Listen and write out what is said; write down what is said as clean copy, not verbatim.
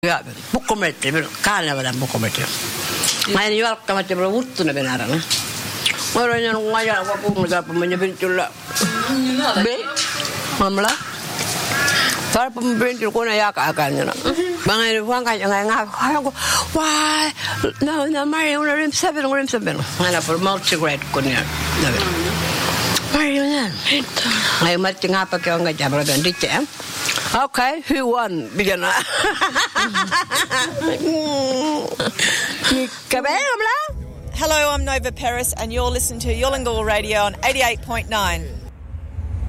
Ja, bukkometti, kaanavadan bukkometti. Mä en jalkkamatti vielä vuttuna venäränä. Mä olen jäänyt ajalla, kun kuumutaapa minä pintyllä. Mamla. Tarpa minä pintyllä, kun ei jakaa kannana. Mä en vaan kannana, ngaakaan. Why? No, Maria, on rimsäpenu. Mä en ole multigrade, kun ne. Maria, on. Mä en matti ngaapakin on kaikki, mä olen ditteä. Okay, who won? Begin. Hello, I'm Nova Peris, and you're listening to Yolngal Radio on 88.9.